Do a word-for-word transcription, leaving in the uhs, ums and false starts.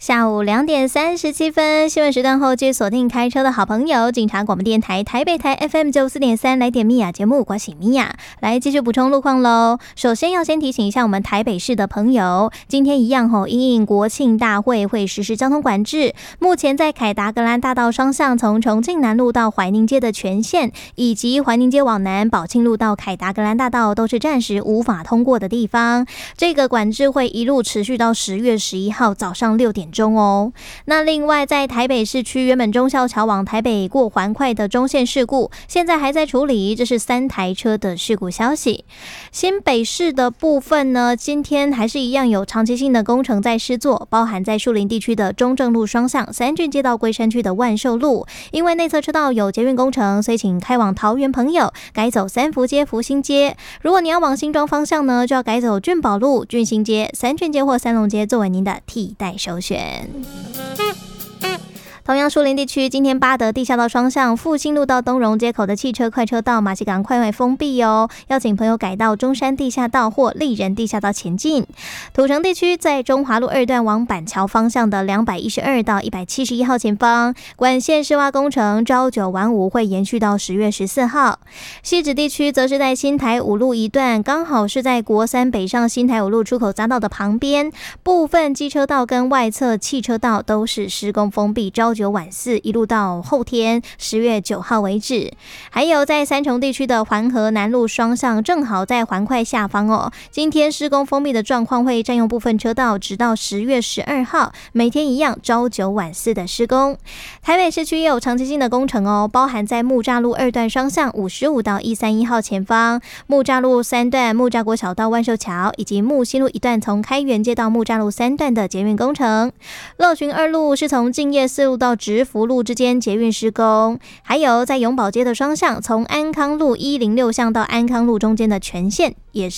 下午两点三十七分，新闻时段后继续锁定开车的好朋友，警察广播电台台北台 F M 九四点三来点米雅节目，关心米雅来继续补充路况喽。首先要先提醒一下我们台北市的朋友，今天一样吼，因应国庆大会会实施交通管制，目前在凯达格兰大道双向从重庆南路到怀宁街的全线，以及怀宁街往南宝庆路到凯达格兰大道都是暂时无法通过的地方。这个管制会一路持续到十月十一号早上六点钟哦。那另外在台北市区原本忠孝桥往台北过环快的中线事故，现在还在处理，这是三台车的事故消息。新北市的部分呢，今天还是一样有长期性的工程在施作，包含在树林地区的中正路双向、三郡街道龟山区的万寿路，因为内侧车道有捷运工程，所以请开往桃园朋友改走三福街、福兴街。如果你要往新庄方向呢，就要改走郡宝路、郡新街、三郡街或三龙街作为您的替代首选。同样树林地区，今天八德地下道双向复兴路到东荣街口的汽车快车道马西港快会封闭哦，要请朋友改到中山地下道或丽人地下道前进。土城地区在中华路二段往板桥方向的两百一十二到一百七十一号前方，管线施挖工程朝九晚五会延续到十月十四号。汐止地区则是在新台五路一段，刚好是在国三北上新台五路出口匝道的旁边，部分机车道跟外侧汽车道都是施工封闭，朝九晚四一路到后天十月九号为止。还有在三重地区的环河南路双向，正好在环快下方哦，今天施工封闭的状况会占用部分车道，直到十月十二号，每天一样朝九晚四的施工。台北市区也有长期性的工程哦，包含在木栅路二段双向五十五到一三一号前方，木栅路三段木栅国小到万寿桥，以及木西路一段从开元街到木栅路三段的捷运工程。乐群二路是从敬业四路到直福路之间捷运施工，还有在永宝街的双向从安康路一零六巷到安康路中间的全线也是